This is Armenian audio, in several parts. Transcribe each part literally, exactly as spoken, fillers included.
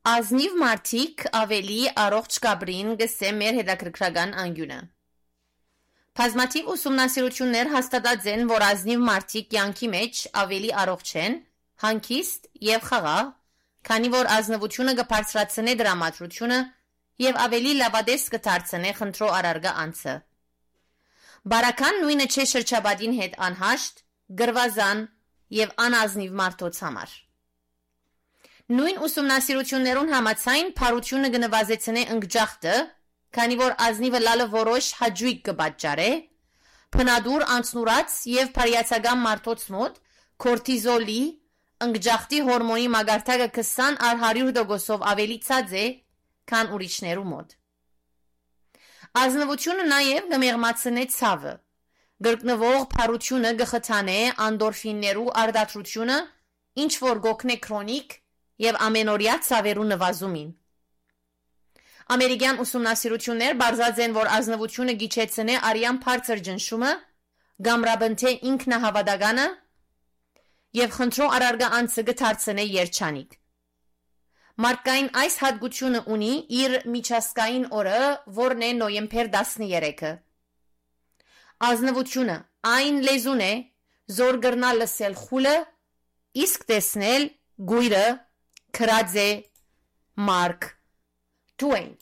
Ազնիվ մարդիկ ավելի առողջ կաբրին գսե մեր հետաքրքրական անկյունը։ Բազմաթիվ ուսումնասիրություններ հաստատած են, որ ազնիվ մարդիկ կյանքի մեջ ավելի առողջ են, հանգիստ եւ խաղաղ, քանի որ ազնվությունը կբարձրացնե դրամատրությունը եւ ավելի լավադես կդարձնե խնդրո առարգա անձը։ Բարական նույնը չէ շրջապատին հետ անհաշտ, գրվազան եւ անազնիվ մարդոց համար։ Նույն ուսումնասիրություններուն համաձայն փարությունը կնվազեցնե ընկճախտը, քանի որ ազնիվը լալը որոշ հաճույք կպատճառե, փնադուր անցնուրած եւ բարիացական մարդոց մոտ կորտիզոլի ընկճախտի հորմոնի մագարտակը քսան առ հարյուր տոկոսով ավելի ցած է, քան ուրիշներու մոտ։ Ազնվությունը նաեւ կմեղմացնե ցավը, գրկնվող փարությունը կխթանե անդորֆիններու արտադրությունը, ինչ որ գոքնե քրոնիկ եւ ամենօրյա ցավերու նվազումին։ Ամերիկյան ուսումնասիրություններ բարձած են, որ ազնվությունը գիչեցնե արյան բարձր ջնշումը, գամրաբնթե ինքնահավատականը եւ խնդրո առարգա անձը կդարձնե երջանիկ։ Մարդկային այս հատկությունը ունի իր միջազգային օրը, որն է նոյեմբեր տասներեքը։ Ազնվությունը այն լեզուն է, զոր գրնա լսել խուլը, իսկ տեսնել գույրը, քրած է Մարկ Տուեյն։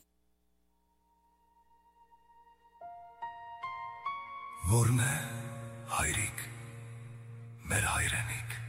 Որն է հայրիկ, մեր հայրենիք։